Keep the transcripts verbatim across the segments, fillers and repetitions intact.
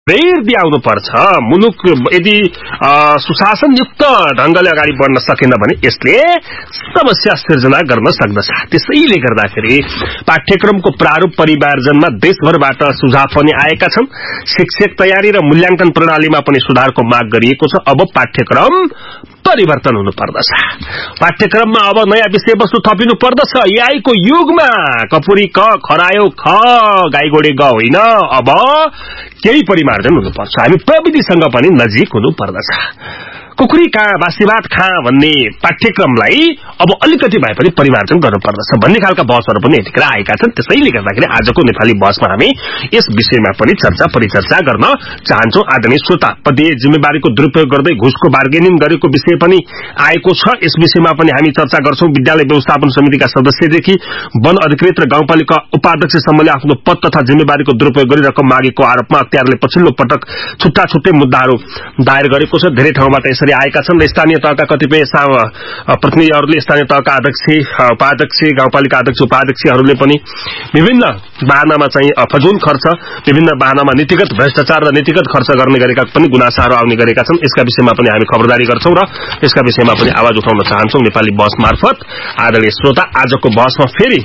बेर दियाउनु पर्छ। मुलुक यदि सुशासनयुक्त ढंगले अगाडि बढ्न सकेन भने यसले समस्या सिर्जना गर्न सक्दछ। त्यसैले गर्दाखेरि पाठ्यक्रमको प्रारूप परिमार्जनमा देशभरबाट सुझाव पनि आएका छन्। शिक्षक तयारी र मूल्याङ्कन प्रणालीमा पनि सुधारको माग गरिएको छ। अब पाठ्यक्रम परिवर्तन हुनु पर्दछ। पाठ्यक्रममा अब नयाँ विषयवस्तु थपिनु पर्दछ। एआईको युगमा कपुरी क खरायो ख गाईगोडे ग होइन, अब केही परिमार्जन हुनुपर्छ। हामी प्रविधिसँग पनि नजिक हुनु पर्दछ। कुकुरी कहाँ बासीभात खा भन्ने पाठ्यक्रमलाई अब अलिकति भए पनि परिमार्जन गर्नुपर्दछ भन्ने खालका बहसहरू पनि यतिखेर आएका छन्। त्यसैले गर्दाखेरि आजको नेपाली बहसमा हामी यस विषयमा पनि चर्चा परिचर्चा गर्न चाहन्छौं। आदरणीय श्रोता, पदीय जिम्मेवारीको दुरुपयोग गर्दै घुसको बार्गेनिङ गरेको विषय पनि आएको छ। यस विषयमा पनि हामी चर्चा गर्छौं। विद्यालय व्यवस्थापन समितिका सदस्यदेखि वन अधिकृत र गाउँपालिका उपाध्यक्षसम्मले आफ्नो पद तथा जिम्मेवारीको दुरुपयोग गरी रकम मागेको आरोपमा अख्तियारले पछिल्लो पटक छुट्टा छुट्टै मुद्दाहरू दायर गरेको छ। धेरै ठाउँबाट यसरी आएका छन् र स्थानीय तहका कतिपय प्रतिनिधिहरूले स्थानीय तहका अध्यक्ष उपाध्यक्ष गाउँपालिका अध्यक्ष उपाध्यक्षहरूले पनि विभिन्न बाहनामा चाहिँ फजुल खर्च, विभिन्न बाहनामा नीतिगत भ्रष्टाचार र नीतिगत खर्च गर्ने गरेका पनि गुनासाहरू आउने गरेका छन्। यसका विषयमा पनि हामी खबरदारी गर्छौं र यसका विषयमा पनि आवाज उठाउन चाहन्छौं। नेपाली बहस मार्फत आदरणीय श्रोता, आजको बहसमा फेरि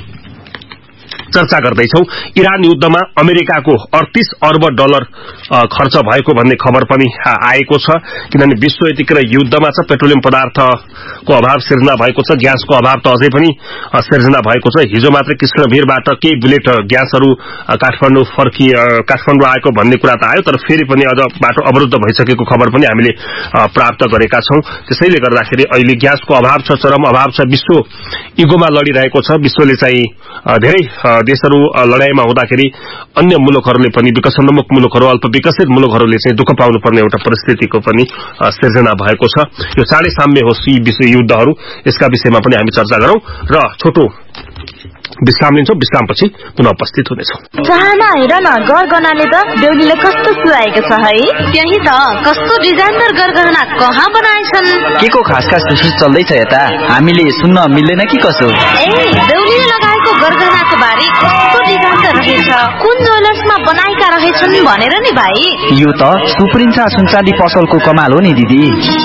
चर्चा गर्दैछौं। इरान युद्धमा अमेरिकाको अडतीस अर्ब डलर खर्च भएको भन्ने खबर पनि आएको छ। किनभने विश्व यतिखेर युद्धमा छ। पेट्रोलियम पदार्थको अभाव सिर्जना भएको छ। ग्यासको अभाव त अझै पनि सिर्जना भएको छ। हिजो मात्र कृष्णभिरबाट केही बुलेट ग्यासहरू काठमाडौँ फर्कि काठमाडौँ आएको भन्ने कुरा त आयो, तर फेरि पनि अझ बाटो अवरुद्ध भइसकेको खबर पनि हामीले प्राप्त गरेका छौं। त्यसैले गर्दाखेरि अहिले ग्यासको अभाव छ, चरम अभाव छ। विश्व युगमा लडिरहेको छ। विश्वले चाहिँ धेरै देशहरू लडाईमा हुँदाखेरि अन्य मुलुकहरूले पनि, विकसनोन्मुख मुलुकहरू, अल्प विकसित मुलुकहरूले चाहिँ दुःख पाउनु पर्ने एउटा परिस्थितिको पनि सिर्जना भएको छ। यो चाँडै साम्य होस् यी विश्व युद्धहरू, यसका विषयमा पनि हामी चर्चा गरौं र छोटो विश्राम लिन्छौं। विश्रामपछि पुनः उपस्थित हुनेछौं। चाहना हेर न, गरगहनाले त देउलीले कस्तो सुहाएको छ है। त्यही त, कस्तो डिजाइनर गरगहना कहाँ बनाएछन्। के को खास खास विशेष चल्दैछ यता, हामीले सुन्न मिल्दैन कि कसो। ए, देउलीले लगाएको गरगहनाको बारे कस्तो डिजाइन त रहेछ, कुन ज्वेलर्समा बनाएका रहेछन् भनेर नि भाइ। यो त सुप्रिन्सा सुनचाँदी पसलको कमाल हो नि दिदी।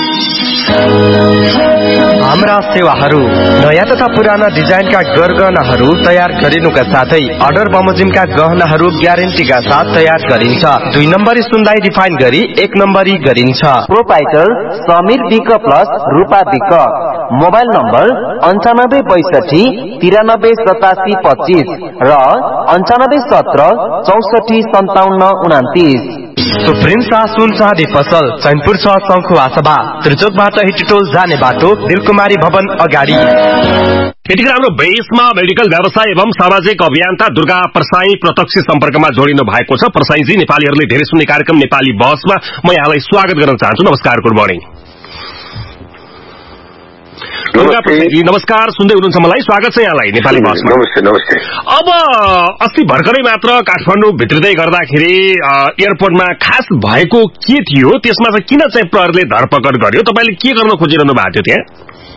हाम्रा सेवाहरू नयाँ तथा पुराना डिजाइनका गरगहनाहरू तयार गरिनुका साथै अर्डर बमोजिमका गहनाहरू ग्यारेन्टीका साथ तयार गरिन्छ। दुई नम्बरी सुनलाई रिफाइन गरी एक नम्बरी गरिन्छ। प्रोपाइटर समीर विक प्लस रूपा विक। मोबाइल नम्बर अन्ठानब्बे बैसठी तिरानब्बे सतासी पच्चीस र अन्ठानब्बे सत्र चौसठी सन्ताउन्न उनातिस। सुप्रिम शाह सुन चाँदी पसल चैनपुर छ शंखुवा सभा त्रिचोकबाट हिटोल जाने बाटो दिलकुमारी भवन अगाडि। यतिखेर हाम्रो बेसमा मेडिकल व्यवसाय एवं सामाजिक अभियन्ता दुर्गा प्रसाई प्रत्यक्ष सम्पर्कमा जोडिनु भएको छ। प्रसाईजी, नेपालीहरूले धेरै सुन्ने कार्यक्रम नेपाली बहसमा म यहाँलाई स्वागत गर्न चाहन्छु। नमस्कार, गुड मर्निङ। नमस्कार, सुन्दै हुनुहुन्छ मलाई? स्वागत छ यहाँलाई नेपाली बहसमा। नमस्ते नमस्ते। अब अस्ति भर्खरै मात्र काठमाडौँ भित्रिँदै गर्दाखेरि एयरपोर्टमा खास भएको के थियो, त्यसमा चाहिँ किन चाहिँ प्रहरीले धरपकड गर्यो, तपाईले के गर्न खोजिरहनु भएको थियो त्यहाँ?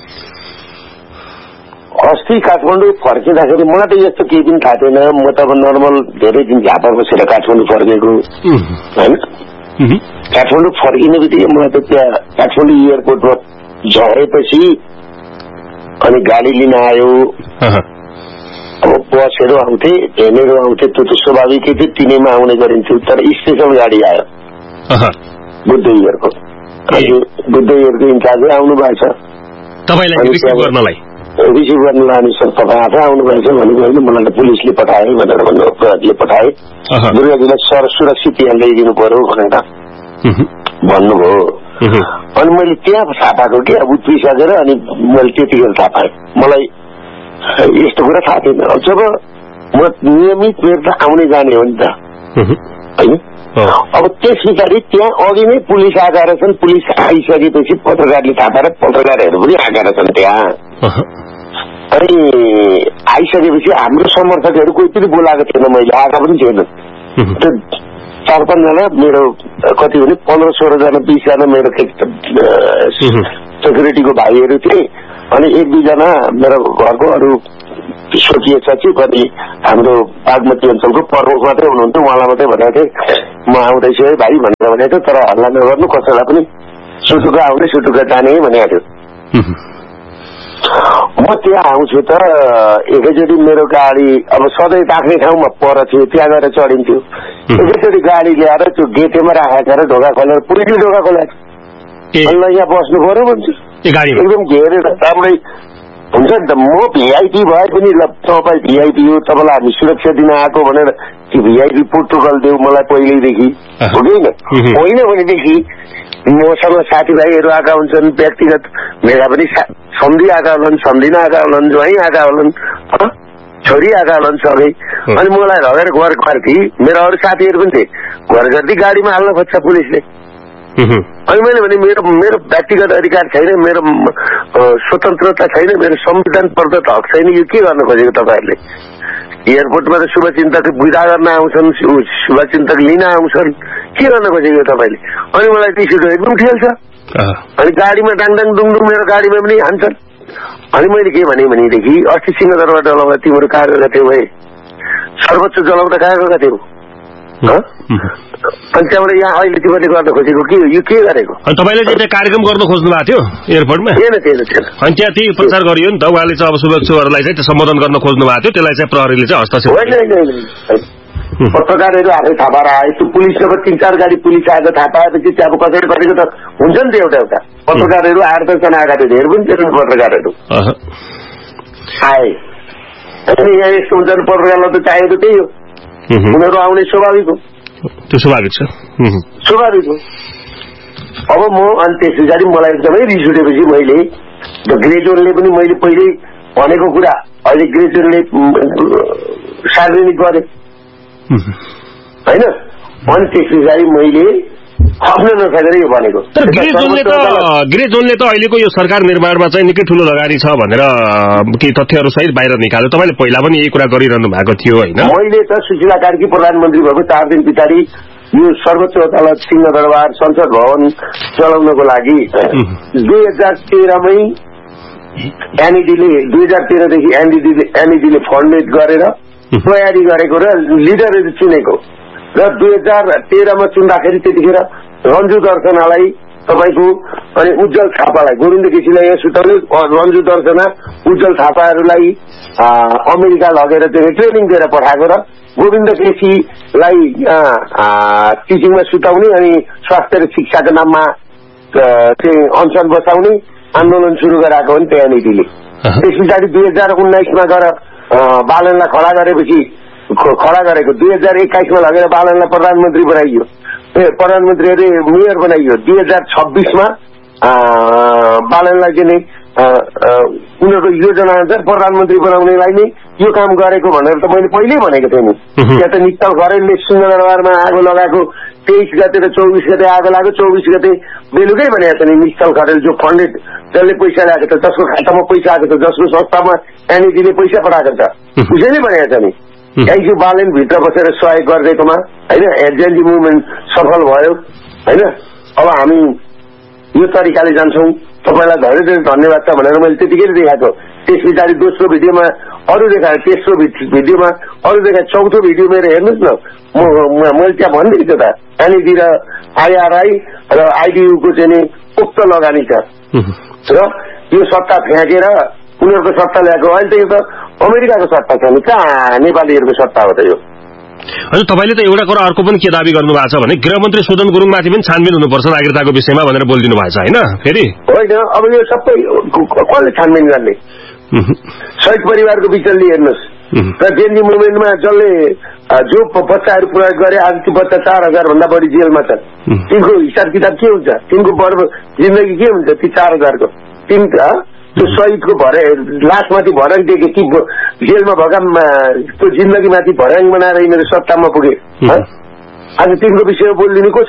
अस्ति काठमाडौँ फर्किँदाखेरि मलाई त यस्तो केही पनि थाहा थिएन। म त अब नर्मल धेरै दिन झापा बसेर काठमाडौँ फर्केको होइन। काठमाडौँ फर्किने बित्तिकै मलाई त त्यहाँ काठमाडौँ एयरपोर्टमा झरेपछि अनि गाडी लिन आयो। अब बसहरू आउँथे, भेनहरू आउँथे, त्यो त स्वाभाविकै थियो, तिनैमा आउने गरिन्थ्यो। तर स्पेसल गाडी आयो बुद्ध इयरको। बुद्ध इयरको इन्चार्जै आउनु भएको छ तपाईँलाई रिसिभ गर्नलाई। रिसिभ गर्नलाई अनि सर तपाईँ आफै आउनु भएको छ भनेको होइन, मलाई त पुलिसले पठाए भनेर भन्नु, प्रहरीले पठाए। दुर्गाजीलाई सर सुरक्षित यहाँ ल्याइदिनु पर्यो भनेर भन्नुभयो। अनि मैले त्यहाँ थाहा पाएको कि अब पिसकेर अनि मैले त्यतिखेर थाहा पाएँ। मलाई यस्तो कुरा थाहा थिएन। जब म नियमित मेरो त आउने जाने हो नि त होइन। अब त्यस पछाडि त्यहाँ अघि नै पुलिस आएका रहेछन्। पुलिस आइसकेपछि पत्रकारले थाहा पाएर पत्रकारहरू पनि आएका रहेछन् त्यहाँ। अनि आइसकेपछि हाम्रो समर्थकहरू कोही पनि बोलाएको थिएन, मैले आएका पनि थिएन। चार पाँचजना मेरो कति भने पन्ध्र सोह्रजना बिसजना मेरो सेक्युरिटीको भाइहरू थिए। अनि एक दुईजना मेरो घरको अरू स्वकीय सचिव अनि हाम्रो बागमती अञ्चलको प्रमुख मात्रै हुनुहुन्थ्यो, उहाँलाई मात्रै भनेको थिएँ म आउँदैछु है भाइ भनेर भनेको थियो, तर हल्ला नगर्नु कसैलाई पनि, सुटुका आउने सुटुका जाने भनेको थियो। म त्यहाँ आउँछु त एकैचोटि मेरो गाडी अब सधैँ राख्ने ठाउँमा पर थियो, त्यहाँ गएर चढिन्थ्यो। एकैचोटि गाडी ल्याएर त्यो गेटेमा राखेर ढोका खोलेर पुलिसले ढोका खोलेर ल यहाँ बस्नु पर्यो भन्छ। एकदम घेरेर राम्रै हुन्छ नि त। म भिआइपी भए पनि ल तपाईँ भिआइपी हो, तपाईँलाई हामी सुरक्षा दिन आएको भनेर कि भिआइपी प्रोटोकल देऊ मलाई पहिल्यैदेखि हो कि होइन? होइन भनेदेखि मसँग साथीभाइहरू आएका हुन्छन्, व्यक्तिगत मेरा पनि सम्झी आएका होलान्, सम्झिन आएका होलान्, ज्वाइँ आएका होलान्, छोरी आएका होलान् सबै। अनि मलाई लगेर घर घरती मेरो अरू साथीहरू पनि थिए, घर घरती गाडीमा हाल्न खोज्छ पुलिसले। अनि मैले भने मेरो मेरो व्यक्तिगत अधिकार छैन, मेरो स्वतन्त्रता छैन, मेरो संविधान प्रदत्त हक छैन, यो के गर्न खोजेको तपाईँहरूले? एयरपोर्टमा त शुभचिन्तक विदा गर्न आउँछन्, शुभचिन्तक लिन आउँछन्, के गर्न खोजेको तपाईँले? अनि मलाई रिस उठ्यो, एकदम ठेल्छ। अनि गाडीमा डाङडाङ डुङडुङ मेरो गाडीमा पनि हान्छन्। अनि मैले के भने भनेदेखि अस्ति सिंहदरबार जलाउँदा तिमीहरू कहाँ गएका थियौ है? सर्वोच्च जलाउँदा कहाँ गएका थियौ? अनि त्यहाँबाट यहाँ अहिले तिमीहरूले गर्न खोजेको के हो? यो के गरेको? तपाईँले चाहिँ कार्यक्रम गर्न खोज्नु भएको थियो एयरपोर्टमा? थिएन थिएन थिएन। अनि त्यहाँ त्यही प्रचार गरियो नि त, उहाँले चाहिँ अब शुभेच्छुहरूलाई चाहिँ सम्बोधन गर्न खोज्नु भएको थियो, त्यसलाई चाहिँ प्रहरीले चाहिँ हस्तक्षेप होइन। पत्रकारहरू आफै थाहा पाएर आए, त्यो पुलिस अब तिन चार गाडी पुलिस आएर थाहा पाएपछि चाहिँ अब कसैले गरेको त हुन्छ नि त। एउटा एउटा पत्रकारहरू आएर दसजना आएका थिए, धेरै पनि थिएन पत्रकारहरू आए। यहाँ यस्तो हुन्छ पत्रकारलाई त चाहिएको त्यही हो, उनीहरू आउने स्वाभाविक हो, त्यो स्वाभाविक छ, स्वाभाविक हो। अब म अनि त्यस पछाडि मलाई एकदमै रिस उठेपछि मैले ग्रे जोनले पनि मैले पहिल्यै भनेको कुरा अहिले ग्रे जोनले सार्वजनिक गरे होइन। अनि त्यस पछाडि मैले खप्न नसकेर यो भनेको। तर ग्रे जोनले त ग्रे जोनले त अहिलेको यो सरकार निर्माणमा चाहिँ निकै ठुलो लगानी छ भनेर केही तथ्यहरू सहित बाहिर निकाल्यो। तपाईँले पहिला पनि यही कुरा गरिरहनु भएको थियो होइन? मैले त सुशीला कार्की प्रधानमन्त्री भएको चार दिन पछाडि यो सर्वोच्च अदालत सिंहदरबार संसद भवन चलाउनको लागि दुई हजार तेह्रमै एनइडीले दुई हजार तेह्रदेखि एनइडीले एनइडीले फन्डेड गरेर तयारी गरेको र लिडरहरू चुनेको र दुई हजार तेह्रमा चुन्दाखेरि त्यतिखेर रन्जु दर्शनालाई तपाईँको अनि उज्जवल थापालाई गोविन्द केसीलाई यहाँ सुताउने, रन्जु दर्शना उज्जवल थापाहरूलाई अमेरिका लगेर चाहिँ ट्रेनिङ दिएर पठाएको र गोविन्द केसीलाई टिचिङमा सुताउने अनि स्वास्थ्य र शिक्षाको नाममा चाहिँ अनसन बसाउने आन्दोलन सुरु गराएको हो नि त्यो एनइडीले। त्यस पछाडि दुई हजार उन्नाइसमा गएर बालनलाई खडा गरेपछि खडा गरेको दुई हजार एक्काइसमा लगेर बालनलाई प्रधानमन्त्री बनाइयो, प्रधानमन्त्री अरे मेयर बनाइयो। दुई हजार छब्बिसमा बालनलाई चाहिँ उनीहरूको योजना अनुसार प्रधानमन्त्री बनाउनेलाई नै यो काम गरेको भनेर त मैले पहिल्यै भनेको थिएँ नि। त्यहाँ त निश्चल खरेलले सिंहदरबारमा आगो लगाएको तेइस गते र चौबिस गते आगो लाग्यो, चौबिस गते बेलुकै भनेको छ नि निश्चल खरेल जो फन्डेड जसले पैसा ल्याएको छ, जसको खातामा पैसा आएको छ, जसको संस्थामा एनइडीले पैसा पठाएको छ, उसैले भनेको छ नि। यही बालन भित्र बसेर सहयोग गरिदिएकोमा होइन एजेन्जी मुभमेन्ट सफल भयो होइन। अब हामी यो तरिकाले जान्छौँ, तपाईँलाई धेरै धेरै धन्यवाद छ भनेर मैले त्यतिकै देखाएको। त्यस पछाडि दोस्रो भिडियोमा अरू देखाएँ, तेस्रो भिडियोमा अरू देखाएँ, चौथो भिडियो मेरो हेर्नुहोस् न, म मैले त्यहाँ भनिदिएको छु त एनइडी र आइआरआई र आइडियूको चाहिँ नि उक्त लगानी छ र यो सट्टा फ्याँकेर उनीहरूको सट्टा ल्याएको। अहिले त यो त अमेरिकाको सट्टा छ नि, कहाँ नेपालीहरूको सट्टा हो त यो? हजुर, तपाईँले त एउटा कुरा अर्को पनि के दाबी गर्नु भएको छ भने गृहमन्त्री सुदन गुरुङमाथि पनि छानबिन हुनुपर्छ नागरिकताको विषयमा भनेर बोलिदिनु भएको छ होइन? फेरि होइन, अब यो सबै कसले छानबिन गर्ने? शहीद परिवारको विचल्ली हेर्नुहोस् र जेएनजी मुभमेन्टमा जसले जो बच्चाहरू प्रयोग गरे आज ती बच्चा चार हजार भन्दा बढी जेलमा छन्। तिनको हिसाब किताब के हुन्छ? तिनको पर्व जिन्दगी के हुन्छ ती चार हजारको? तिन त्यो शहीदको भरे लासमाथि भर्याङ दिएको कि जेलमा भएका त्यो जिन्दगीमाथि भर्याङ बनाएर यिनीहरू सत्तामा पुगे। आज तिनको विषयमा बोलिदिनु को छ?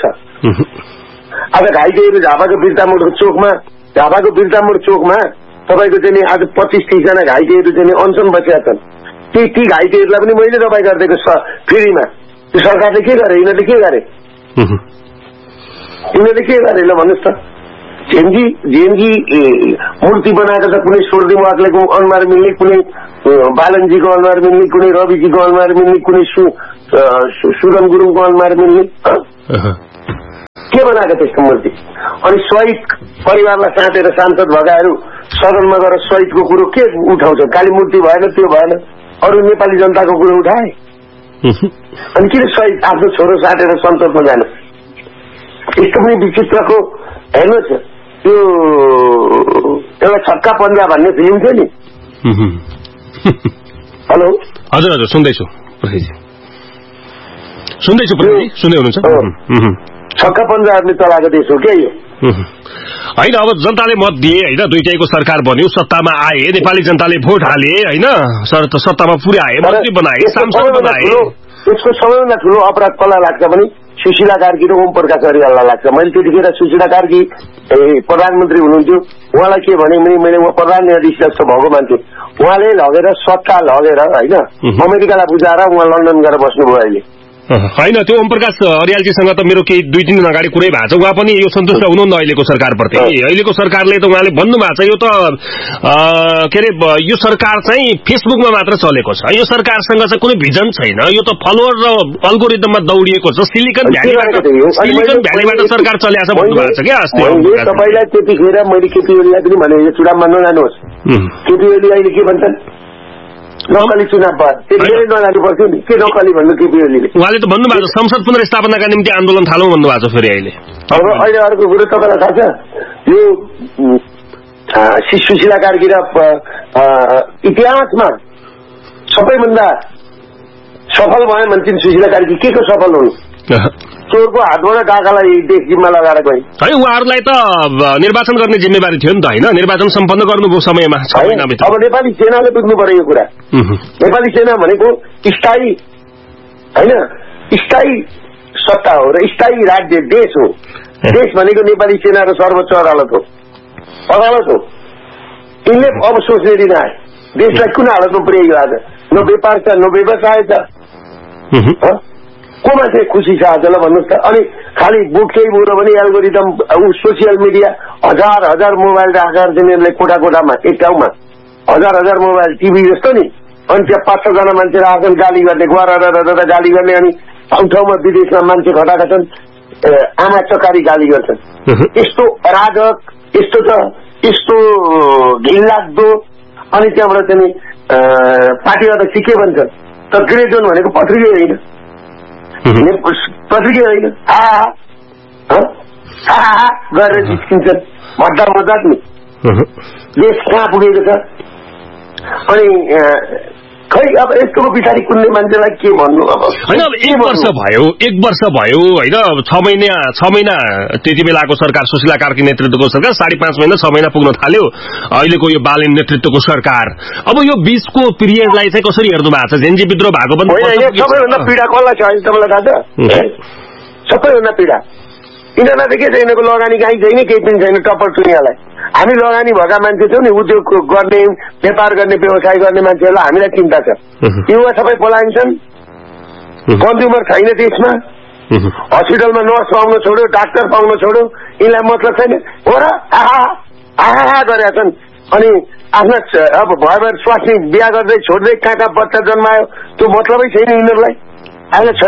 आज घाइतेहरू झापाको बिर्तामोड चोकमा झापाको बिर्तामोड चोकमा तपाईँको चाहिँ आज पच्चिस तिसजना घाइतेहरू चाहिँ अनसन बसेका छन्। ती ती घाइतेहरूलाई पनि मैले दबाई गरिदिएको फ्रीमा। त्यो सरकारले के गरे? यिनीहरूले के गरे? यिनीहरूले के गरे ल भन्नुहोस् त? जेएनजी जेएनजी मूर्ति बनाएको छ, कुनै सोर्दिम वाक्लेको अनुहार मिल्ने, कुनै बालनजीको अनुहार मिल्ने, कुनै रविजीको अनुहार मिल्ने, कुनै सु सुगम गुरुङको अनुहार मिल्ने के बनाएको त्यसको मूर्ति? अनि शहीद परिवारलाई साँटेर सांसद भगाएर सदनमा गएर शहीदको कुरो के उठाउँछ? काली मूर्ति भएन, त्यो भएन, अरू नेपाली जनताको कुरो उठाए। अनि किन शहीद आफ्नो छोरो साँटेर संसदमा जानु? यस्तो पनि विचित्रको हेर्नुहोस्, त्यो एउटा छक्का पन्जा भन्ने फिल्म थियो नि। हेलो, हजुर हजुर सुन्दैछु प्रसादजी, सुन्दैछु प्रसादजी, सुन्दै हुनुहुन्छ? छक्का पन्जाहरूले चलाएको देश हो क्या यो। होइन, अब जनताले मत दिए होइन, दुईटैको सरकार बन्यो, सत्तामा आए, नेपाली जनताले भोट हाले होइन, सत्तामा पुर्याए, मन्त्री बनाए, सांसद बनाए। यसको सबैभन्दा ठुलो अपराध कसलाई लाग्छ भने सुशीला कार्की र ओम प्रकाश अरियाललाई लाग्छ। मैले त्यतिखेर सुशीला कार्की प्रधानमन्त्री हुनुहुन्थ्यो, उहाँलाई के भने मैले उहाँ प्रधान न्यायाधीश जस्तो भएको मान्छे, उहाँले लगेर सट्टा लगेर होइन अमेरिकालाई बुझाएर उहाँ लन्डन गएर बस्नुभयो अहिले। होइन, त्यो ओम प्रकाश अरियालजीसँग त मेरो केही दुई तीन दिन अगाडि कुरै भएको छ। उहाँ पनि यो सन्तुष्ट हुनुहुन्न अहिलेको सरकारप्रति। अहिलेको सरकारले त उहाँले भन्नुभएको छ, यो त के अरे यो सरकार चाहिँ फेसबुकमा मात्र चलेको छ, यो सरकारसँग चाहिँ कुनै भिजन छैन, यो त फलोवर र अल्गोरिदममा दौडिएको छ, सिलिकन भ्यालीबाट सिलिकन भ्यालीबाट सरकार चलेको छ भन्नुभएको छ क्या। तपाईँलाई त्यतिखेर मैले केपी ओलीलाई पनि भने यो चुनावमा नजानुहोस्। केपी ओली अहिले के भन्छन्? नक्कली चुनाव भयो, त्यतिखेरै नजानु पर्थ्यो नि। के नक्कली भन्नु केपी ओलीले? उहाँले त भन्नुभएको छ संसद पुनर्स्थापनाका निम्ति आन्दोलन थालौँ भन्नुभएको छ फेरि अहिले। अब अहिले अर्को कुरो तपाईँलाई थाहा छ, यो सुशीला कार्की र इतिहासमा सबैभन्दा सफल भयो भन्छन् सुशीला कार्की। के को सफल हुनु? चोरको हातबाट डाकालाई देश जिम्मा लगाएर गए है। उहाँहरूलाई त निर्वाचन गर्ने जिम्मेवारी थियो नि त होइन, निर्वाचन सम्पन्न गर्नुभयो समयमा छ महिनाभित्र। अब नेपाली सेनाले बुझ्नु पर्यो यो कुरा। नेपाली सेना भनेको स्थायी होइन, स्थायी सत्ता हो र स्थायी राज्य देश हो। देश भनेको नेपाली सेना र सर्वोच्च अदालत हो, अदालत हो। यिनले अब सोच्ने दिन आए देशलाई कुन हालतमा पुर्याइयो आज? न व्यापार छ, न व्यवसाय छ, को मान्छे खुसी छ आज ल भन्नुहोस् त? अनि खालि बुटकै बुढो भने एल्गोरिदम सोसियल मिडिया हजार हजार मोबाइल राखेर तिनीहरूले कोठा कोठामा एक ठाउँमा हजार हजार मोबाइल टिभी जस्तो नि। अनि त्यहाँ पाँच छजना मान्छे राखेर गाली गर्ने, गुहार गाली गर्ने, अनि ठाउँ ठाउँमा विदेशमा मान्छे खटाएका छन्, आमा चकारी गाली गर्छन्। यस्तो अराजक, यस्तो छ, यस्तो घिनलाग्दो। अनि त्यहाँबाट चाहिँ पार्टी अध्यक्ष के भन्छ त? ग्रे जोन भनेको पत्रिकै होइन, पत्रिकै होइन, आहा गरेर जिस्किन्छन् मजा मजाक नि। देश कहाँ पुगेको छ? अनि खै अब यस्तो पछाडि कुन्ने मान्छेलाई के भन्नु? अब होइन, अब एक वर्ष भयो एक वर्ष भयो होइन, छ महिना छ महिना त्यति बेलाको सरकार सुशीला कार्की नेतृत्वको सरकार साढे पाँच महिना छ महिना पुग्न थाल्यो अहिलेको यो बालेन नेतृत्वको सरकार। अब यो बीचको पिरियडलाई चाहिँ कसरी हेर्नु भएको छ? जेन्जी विद्रोह भएको पनि सबैभन्दा पीडा कसलाई छ अहिले तपाईँलाई थाहा छ? सबैभन्दा पीडा यिनीहरूलाई त के छ, यिनीहरूको लगानी काहीँ छैन, केही पनि छैन, टप्पर टुनियालाई। हामी लगानी भएका मान्छे छौँ नि, उद्योग गर्ने, व्यापार गर्ने, व्यवसाय गर्ने मान्छेहरूलाई हामीलाई चिन्ता छ। युवा सबै पलायन छन्, कन्ज्युमर छैन देशमा, हस्पिटलमा नर्स पाउन छोड्यो, डाक्टर पाउन छोड्यो, यिनलाई मतलब छैन हो र? आहा आहा गरेका छन्। अनि आफ्ना अब भयो भएर स्वास्नी बिहा गर्दै छोड्दै कहाँ कहाँ बच्चा जन्मायो, त्यो मतलबै छैन यिनीहरूलाई। अहिले